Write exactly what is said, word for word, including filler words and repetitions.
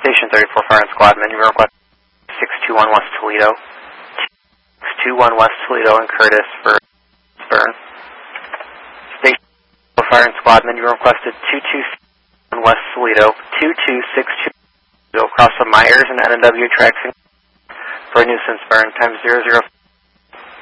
Station thirty-four Fire and Squad, menu request six two one West Toledo. six two one West Toledo and Curtis for burn. Station Fire and Squad, menu requested two two six one West Toledo, two two six two across the Myers and N and W tracks for a nuisance burn, time zero zero.